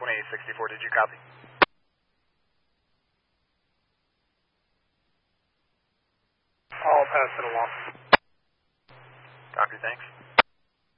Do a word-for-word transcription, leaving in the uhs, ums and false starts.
twenty-eight sixty-four, did you copy? I'll pass it along. Copy, thanks.